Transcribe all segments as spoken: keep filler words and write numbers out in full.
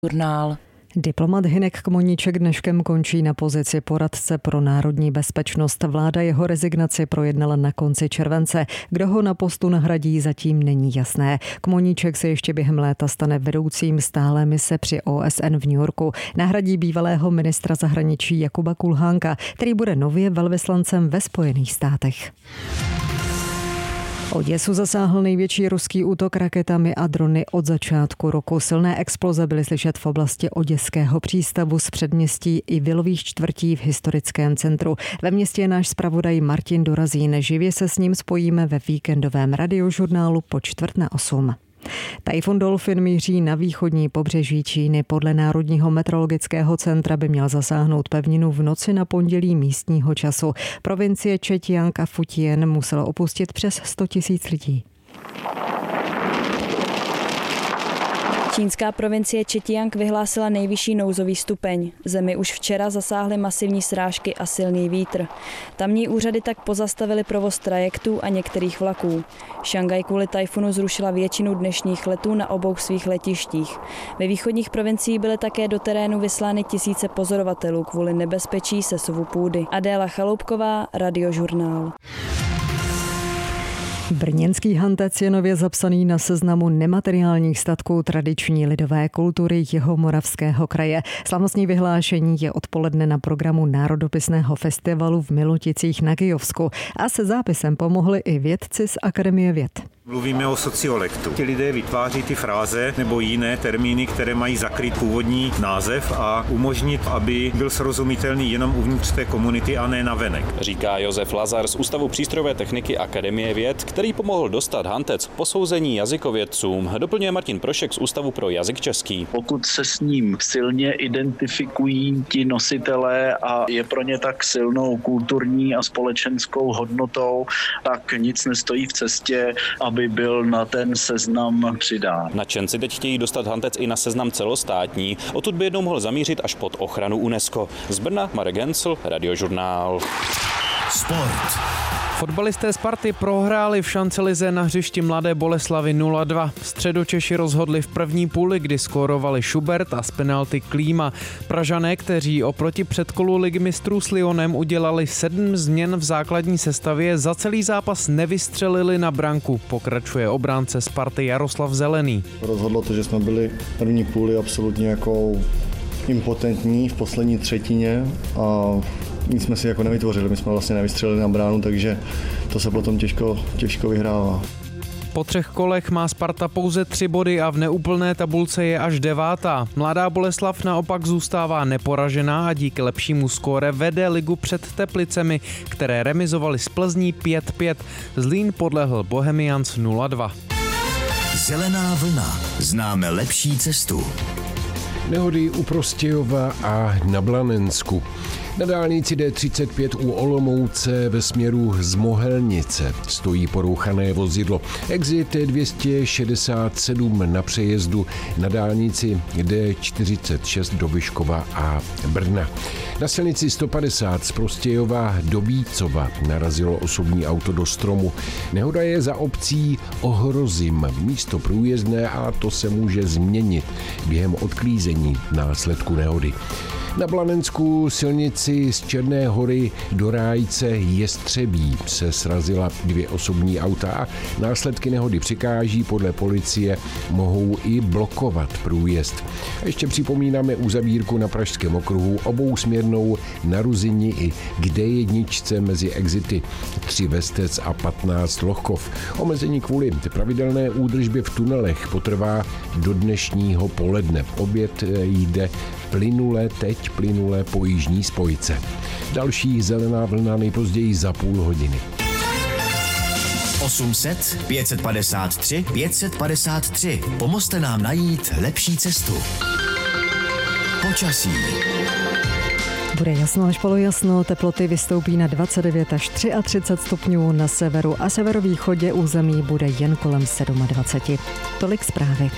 Žurnál. Diplomat Hynek Kmoníček dneškem končí na pozici poradce pro národní bezpečnost. Vláda jeho rezignaci projednala na konci července. Kdo ho na postu nahradí, zatím není jasné. Kmoníček se ještě během léta stane vedoucím stálé mise při O S N v New Yorku. Nahradí bývalého ministra zahraničí Jakuba Kulhánka, který bude nově velvyslancem ve Spojených státech. Oděsu zasáhl největší ruský útok raketami a drony od začátku roku. Silné exploze byly slyšet v oblasti oděského přístavu z předměstí i vilových čtvrtí v historickém centru. Ve městě je náš zpravodaj Martin Dorazín. Živě se s ním spojíme ve víkendovém radiožurnálu po čtvrt na osm. Tajfun Dolphin míří na východní pobřeží Číny. Podle Národního meteorologického centra by měl zasáhnout pevninu v noci na pondělí místního času. Provincie Zhejiang a Fujian muselo opustit přes sto tisíc lidí. Čínská provincie Zhejiang vyhlásila nejvyšší nouzový stupeň. Zemi už včera zasáhly masivní srážky a silný vítr. Tamní úřady tak pozastavily provoz trajektů a některých vlaků. Šangaj kvůli tajfunu zrušila většinu dnešních letů na obou svých letištích. Ve východních provinciích byly také do terénu vyslány tisíce pozorovatelů kvůli nebezpečí sesuvu půdy. Adéla Chaloupková, Radiožurnál. Brněnský hantec je nově zapsaný na seznamu nemateriálních statků tradiční lidové kultury Jihomoravského kraje. Slavnostní vyhlášení je odpoledne na programu Národopisného festivalu v Miluticích na Kyjovsku a se zápisem pomohli i vědci z Akademie věd. Mluvíme o sociolektu. Ti lidé vytváří ty fráze nebo jiné termíny, které mají zakrýt původní název a umožnit, aby byl srozumitelný jenom uvnitř té komunity a ne navenek. Říká Josef Lazar z Ústavu přístrojové techniky Akademie věd, který pomohl dostat hantec posouzení jazykovědcům. Doplňuje Martin Prošek z Ústavu pro jazyk český. Pokud se s ním silně identifikují ti nositelé a je pro ně tak silnou kulturní a společenskou hodnotou, tak nic nestojí v cestě, aby byl na ten seznam přidán. Nadšenci teď chtějí dostat hantec i na seznam celostátní. Odtud by jednou mohl zamířit až pod ochranu UNESCO. Z Brna Marek Gencl, Radiožurnál. Sport. Fotbalisté Sparty prohráli v šancelize na hřišti Mladé Boleslavi nula dva. Středočeši rozhodli v první půli, kdy skórovali Schubert a z penalty Klíma. Pražané, kteří oproti předkolu ligy mistrů s Lyonem udělali sedm změn v základní sestavě, za celý zápas nevystřelili na branku. Pokračuje obránce Sparty Jaroslav Zelený. Rozhodlo to, že jsme byli v první půli absolutně jako impotentní v poslední třetině a nic jsme si jako nevytvořili, my jsme vlastně nevystřelili na bránu, takže to se potom těžko, těžko vyhrává. Po třech kolech má Sparta pouze tři body a v neúplné tabulce je až devátá. Mladá Boleslav naopak zůstává neporažená a díky lepšímu skóre vede ligu před Teplicemi, které remizovali s Plzní pět pět. Zlín podlehl Bohemians nula dva. Zelená vlna. Známe lepší cestu. Nehody u Prostějova a na Blanensku. Na dálnici D třicet pět u Olomouce ve směru z Mohelnice stojí porouchané vozidlo. Exit dvě stě šedesát sedm na přejezdu na dálnici D čtyřicet šest do Vyškova a Brna. Na silnici sto padesát z Prostějova do Vícova narazilo osobní auto do stromu. Nehoda je za obcí Ohrozim. Místo průjezdné a to se může změnit během odklízení následku nehody. Na Blanensku silnici z Černé Hory do Rájce Jestřebí se srazila dvě osobní auta a následky nehody přikáží, podle policie mohou i blokovat průjezd. A ještě připomínáme uzavírku na Pražském okruhu obousměrnou na Ruzini i k D jedna mezi exity tři Vestec a patnáct Lochkov. Omezení kvůli pravidelné údržbě v tunelech potrvá do dnešního poledne. Oběd jde plynule, teď plynule po jižní spojce. Další zelená vlna nejpozději za půl hodiny. osm set, pět set padesát tři, pět set padesát tři. Pomozte nám najít lepší cestu. Počasí. Bude jasno až polojasno, teploty vystoupí na dvacet devět až třicet tři stupňů, na severu a severovýchodě území bude jen kolem dvacet sedm. Tolik zprávy.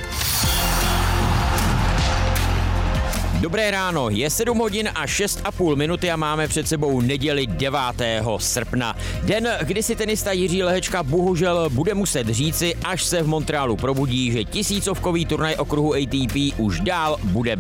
Dobré ráno, je sedm hodin a šest a půl minuty a máme před sebou neděli devátého srpna. Den, kdy si tenista Jiří Lehečka bohužel bude muset říci, až se v Montrealu probudí, že tisícovkový turnaj okruhu A T P už dál bude